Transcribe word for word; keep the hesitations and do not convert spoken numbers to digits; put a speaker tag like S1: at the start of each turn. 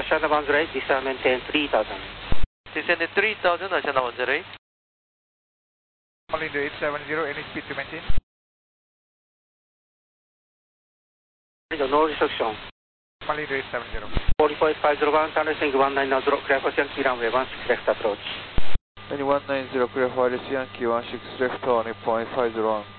S1: Ashana one zero eight, descend maintain three thousand.
S2: Descended three thousand, Ashana one zero eight.
S3: Malindo eight seven zero, any speed to maintain?
S1: No restriction.
S3: Malindo eight seven zero.
S1: forty-four five zero one, Thundersync one nine zero, clear for Yankee runway one six left approach.
S4: one nine zero, clear for Yankee one six left on point five zero one.